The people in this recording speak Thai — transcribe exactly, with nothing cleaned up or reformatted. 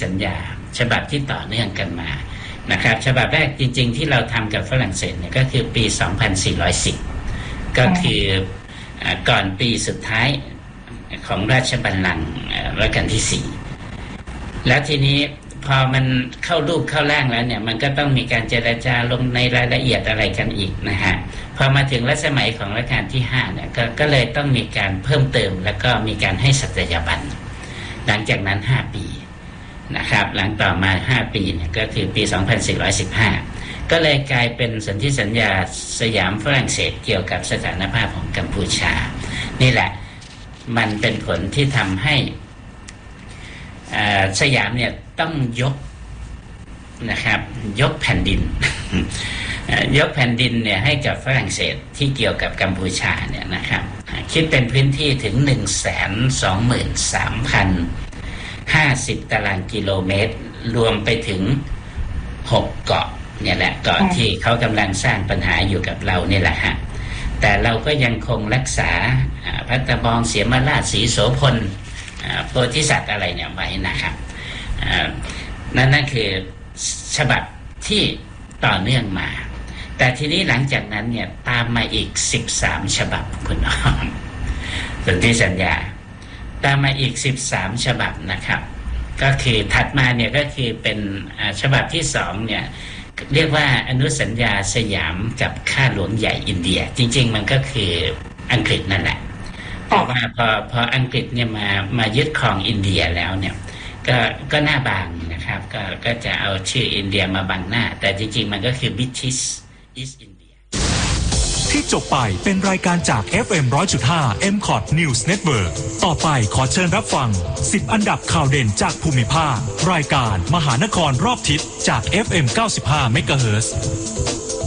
สัญญาฉบับที่ต่อเนื่องกันมานะครับฉบับแรกจริงๆที่เราทำกับฝรั่งเศสเนี่ยก็คือปีสองพันสี่ร้อยสิบก็คือก่อนปีสุดท้ายของราชบัลลังก์รัชกาลที่สี่แล้วทีนี้พอมันเข้ารูปเข้าร่างแล้วเนี่ยมันก็ต้องมีการเจรจาลงในรายละเอียดอะไรกันอีกนะฮะพอมาถึงรัชสมัยของรัชกาลที่ห้าเนี่ย ก, ก็เลยต้องมีการเพิ่มเติมแล้วก็มีการให้สัตยาบันหลังจากนั้นห้าปีนะครับหลังต่อมาห้าปีเนี่ยก็คือปีสองพันสี่ร้อยสิบห้าก็เลยกลายเป็นสนธิสัญญาสยามฝรั่งเศสเกี่ยวกับสถานภาพของกัมพูชานี่แหละมันเป็นผลที่ทำให้สยามเนี่ยต้องยกนะครับยกแผ่นดิน ยกแผ่นดินเนี่ยให้กับฝรั่งเศสที่เกี่ยวกับกัมพูชาเนี่ยนะครับคิดเป็นพื้นที่ถึง หนึ่งแสนสองหมื่นสามพันห้าสิบ ตารางกิโลเมตรรวมไปถึงหกเกาะเนี่ยแหละเกาะที่เขากำลังสร้างปัญหาอยู่กับเรานี่แหละฮะแต่เราก็ยังคงรักษาพัตตบองเสียมราชศรีโสพลโพธิสัตว์อะไรเนี่ยไว้นะครับนั่นนั่นคือฉบับที่ต่อเนื่องมาแต่ทีนี้หลังจากนั้นเนี่ยตามมาอีกสิบสามฉบับคุณอ้อมสนธิสัญญาตามมาอีกสิบสามฉบับนะครับก็คือถัดมาเนี่ยก็คือเป็นฉบับที่สองเนี่ยเรียกว่าอนุสัญญาสยามกับข้าหลวงใหญ่อินเดียจริงๆมันก็คืออังกฤษนั่นแหละแต่ว่าพอพออังกฤษเนี่ยมามายึดครองอินเดียแล้วเนี่ยก็ก็หน้าบางนะครับก็ก็จะเอาชื่ออินเดียมาบังหน้าแต่จริงๆมันก็คือ British East India ที่จบไปเป็นรายการจาก เอฟ เอ็ม หนึ่งร้อยจุดห้า เอ็ม คอท News Network ต่อไปขอเชิญรับฟังสิบอันดับข่าวเด่นจากภูมิภาครายการมหานครรอบทิศจาก เอฟ เอ็ม เก้าสิบห้า เมกะเฮิรตซ์